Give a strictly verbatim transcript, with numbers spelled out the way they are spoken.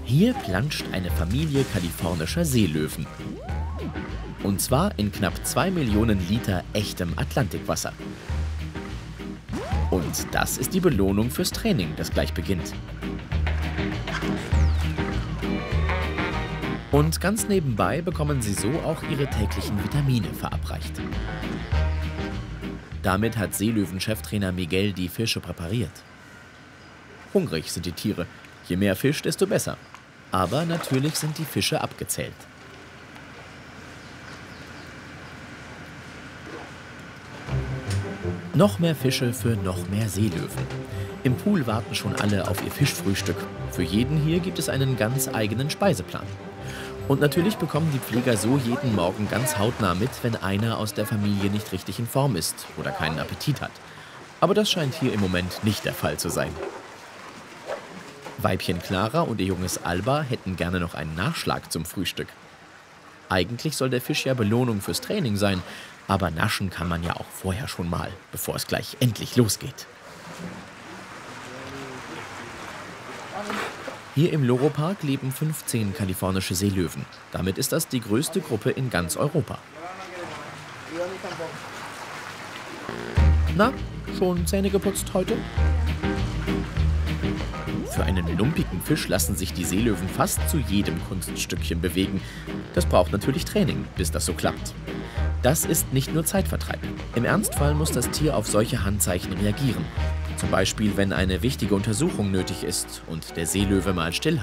Hier planscht eine Familie kalifornischer Seelöwen. Und zwar in knapp zwei Millionen Liter echtem Atlantikwasser. Und das ist die Belohnung fürs Training, das gleich beginnt. Und ganz nebenbei bekommen sie so auch ihre täglichen Vitamine verabreicht. Damit hat Seelöwen-Cheftrainer Miguel die Fische präpariert. Hungrig sind die Tiere. Je mehr Fisch, desto besser. Aber natürlich sind die Fische abgezählt. Noch mehr Fische für noch mehr Seelöwen. Im Pool warten schon alle auf ihr Fischfrühstück. Für jeden hier gibt es einen ganz eigenen Speiseplan. Und natürlich bekommen die Pfleger so jeden Morgen ganz hautnah mit, wenn einer aus der Familie nicht richtig in Form ist oder keinen Appetit hat. Aber das scheint hier im Moment nicht der Fall zu sein. Weibchen Clara und ihr Junges Alba hätten gerne noch einen Nachschlag zum Frühstück. Eigentlich soll der Fisch ja Belohnung fürs Training sein, aber naschen kann man ja auch vorher schon mal, bevor es gleich endlich losgeht. Hier im Loro-Park leben fünfzehn kalifornische Seelöwen. Damit ist das die größte Gruppe in ganz Europa. Na, schon Zähne geputzt heute? Für einen lumpigen Fisch lassen sich die Seelöwen fast zu jedem Kunststückchen bewegen. Das braucht natürlich Training, bis das so klappt. Das ist nicht nur Zeitvertreib. Im Ernstfall muss das Tier auf solche Handzeichen reagieren. Zum Beispiel, wenn eine wichtige Untersuchung nötig ist und der Seelöwe mal still